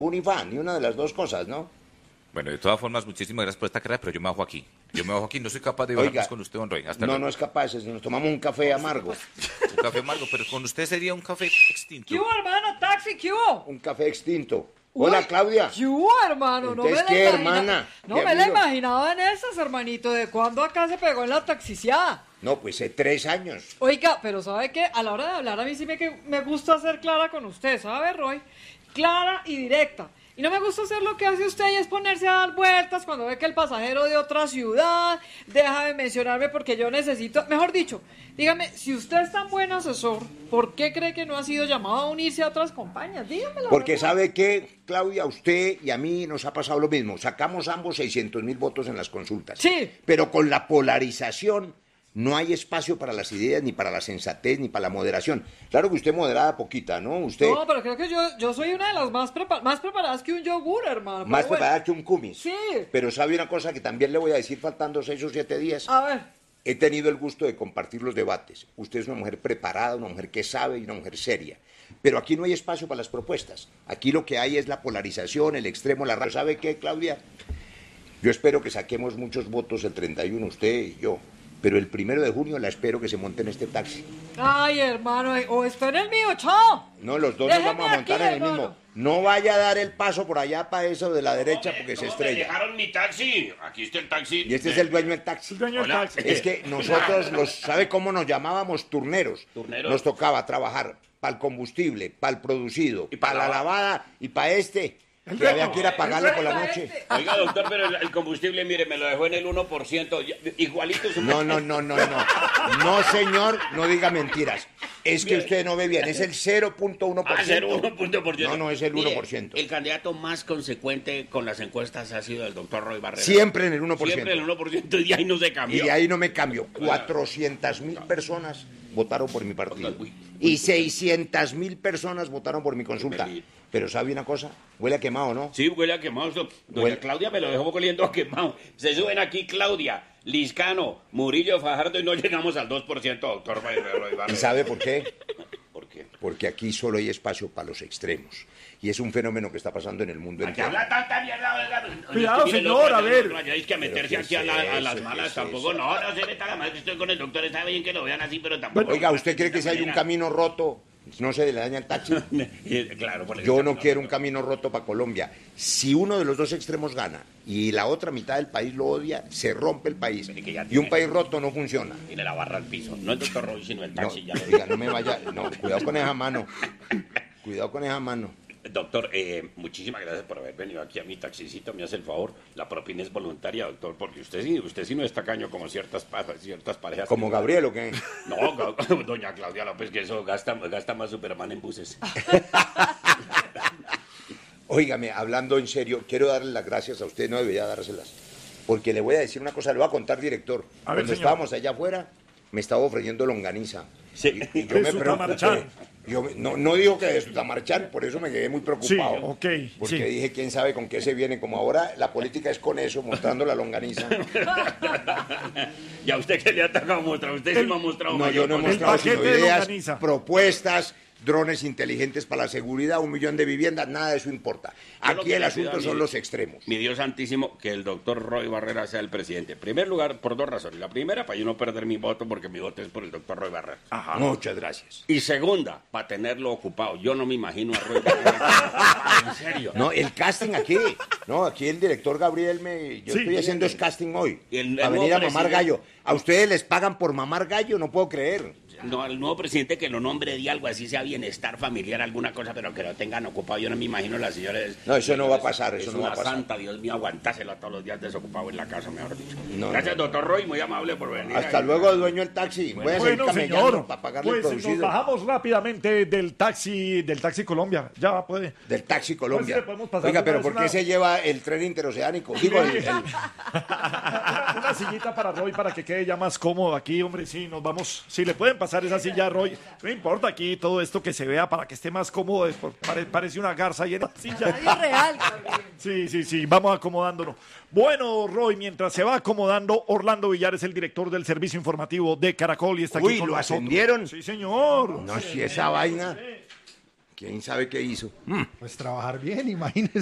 Unifan, ni una de las dos cosas, ¿no? Bueno, de todas formas, muchísimas gracias por esta carrera, pero yo me bajo aquí. No soy capaz de bajar más con usted, don Roy. Hasta luego. No es capaz, nos tomamos un café amargo. Un café amargo, pero con usted sería un café extinto. ¿Qué hubo, hermano? Taxi, ¿qué hubo? Un café extinto. Hola, Uy, Claudia. ¿Qué hubo, hermano? No me Entonces, la ¿qué, imagina- hermana? No ¿Qué me la amigo? imaginaba en esas, hermanito. ¿De cuándo acá se pegó en la taxiciada? No, pues 3 años. Oiga, pero ¿sabe qué? A la hora de hablar a mí sí me gusta ser clara con usted, ¿sabe, Roy? Clara y directa. Y no me gusta hacer lo que hace usted y es ponerse a dar vueltas cuando ve que el pasajero de otra ciudad deja de mencionarme porque yo necesito... Mejor dicho, dígame, si usted es tan buen asesor, ¿por qué cree que no ha sido llamado a unirse a otras compañías? Dígame la Porque verdad. sabe que, Claudia, a usted y a mí nos ha pasado lo mismo. Sacamos ambos 600.000 votos en las consultas. Sí. Pero con la polarización no hay espacio para las ideas, ni para la sensatez, ni para la moderación. Claro que usted moderada poquita, ¿no? Usted No, pero creo que yo soy una de las más preparadas que un yogur, hermano. más Pero bueno. preparada que un cumis. Sí. Pero sabe una cosa que también le voy a decir faltando 6 o 7 días. A ver. He tenido el gusto de compartir los debates. Usted es una mujer preparada, una mujer que sabe y una mujer seria. Pero aquí no hay espacio para las propuestas. Aquí lo que hay es la polarización, el extremo, la rabia. ¿Sabe qué, Claudia? Yo espero que saquemos muchos votos el 31, usted y yo. Pero el 1 de junio la espero que se monte en este taxi. Ay, hermano, o está en el mío, chao. No, los dos Déjeme nos vamos a montar aquí, en el hermano. mismo. No vaya a dar el paso por allá para eso de la derecha porque se Me estrella. dejaron mi taxi. Aquí está el taxi. Y este es el dueño del taxi. Hola. Es que nosotros, ¿sabe cómo nos llamábamos? Turneros. Turneros. Nos tocaba trabajar para el combustible, para el producido, Y para pa' la la lavada y para este, que había que ir a pagarle por la noche. Oiga, doctor, pero el combustible, mire, me lo dejó en el 1%. Igualito su... No. No, señor, no diga mentiras. Es que usted no ve bien, es el 0.1%. Ah, 0.1%. No, es el Mire, 1%. el candidato más consecuente con las encuestas ha sido el doctor Roy Barrera. Siempre en el 1%. Siempre el 1%, y de ahí no se cambió. Y de ahí no me cambio. 400.000 personas votaron por mi partido. Uy. Y 600.000 personas votaron por mi consulta. Pero ¿sabe una cosa? Huele a quemado, ¿no? Sí, huele a quemado. Doña Huele- Claudia me lo dejó oliendo a quemado. Se suben aquí Claudia, Liscano, Murillo, Fajardo y no llegamos al 2%, doctor Roy Barrera. ¿Y sabe por qué? ¿Por qué? Porque aquí solo hay espacio para los extremos. Y es un fenómeno que está pasando en el mundo Aquí entero. habla tanta mierda, oiga. Cuidado, Mire, señor, doctor, a ver. No vayáis que a meterse ¿qué aquí es a las eso? malas ¿Qué es tampoco. eso? No se meta la madre, estoy con el doctor, está bien que lo vean así, pero tampoco. Oiga, ¿usted cree que si hay un camino roto, no se le daña el taxi? Claro, por Yo eso, no quiero un camino roto para Colombia. Si uno de los dos extremos gana y la otra mitad del país lo odia, se rompe el país. Pero que ya Y un tiene- país roto no funciona. Tiene la barra al piso. No el doctor Roy, sino el No, taxi. Ya lo oiga, no me vaya. No, cuidado con esa mano. Cuidado con esa mano. Doctor, muchísimas gracias por haber venido aquí a mi taxicito, me hace el favor. La propina es voluntaria, doctor, porque usted sí no es tacaño como ciertas parejas. Como Gabriel, ¿o qué? No, doña Claudia López, que eso gasta más Superman en buses. Óigame, hablando en serio, quiero darle las gracias a usted, no debería dárselas. Porque le voy a decir una cosa, le voy a contar, director. A ver, Cuando señor. estábamos allá afuera, me estaba ofreciendo longaniza. Sí. Y yo me De Sutamarchán. preocupé. No digo que de Sutamarchán, por eso me quedé muy preocupado. Sí, ok, Porque sí. dije, quién sabe con qué se viene. Como ahora la política es con eso, mostrando la longaniza. ¿Y a usted qué le ha tocado mostrar? Usted sí me ha mostrado No, mayor yo no he cosa. mostrado paquete sino de ideas, longaniza. propuestas, drones inteligentes para la seguridad, 1 millón de viviendas, nada de eso importa. Yo lo Aquí que el le pido asunto a son mi- los extremos. Mi Dios santísimo, que el doctor Roy Barrera sea el presidente. En primer lugar, por 2 razones. La primera, para yo no perder mi voto, porque mi voto es por el doctor Roy Barrera. Muchas gracias. Y segunda, para tenerlo ocupado. Yo no me imagino a Roy Barrera. En serio. No, el casting aquí. No, aquí el director Gabriel Yo Sí. estoy haciendo es casting hoy. El Para nuevo venir a mamar presidente- gallo. ¿A ustedes les pagan por mamar gallo? No puedo creer. No, al nuevo presidente que lo nombre de algo así, sea bienestar familiar, alguna cosa, pero que lo tengan ocupado. Yo no me imagino las señores. No, eso no va a pasar, Es eso no va a una pasar. santa, Dios mío, aguantásela todos los días desocupado en la casa, mejor dicho. No, Gracias, no. doctor Roy, muy amable por venir. Hasta luego, dueño del taxi. Voy a seguir Bueno, camellando señor, para pagarle el pues nos producido. bajamos rápidamente del taxi Colombia. Ya puede. Del taxi Colombia. Pues, podemos pasar Oiga, pero una ¿por vez qué una- se lleva el tren interoceánico? Digo, Una sillita para Roy para que quede ya más cómodo aquí, hombre. Sí, nos vamos. Si le pueden pasar esa silla a Roy, no importa aquí todo esto que se vea para que esté más cómodo. Parece una garza ahí en la silla. Nadie real, Gabriel. Sí, vamos acomodándonos. Bueno, Roy, mientras se va acomodando, Orlando Villar es el director del servicio informativo de Caracol y está aquí Uy, con ¿lo nosotros. ascendieron? Sí, señor. no, si esa vaina. ¿Quién sabe qué hizo? Pues trabajar bien, imagínese.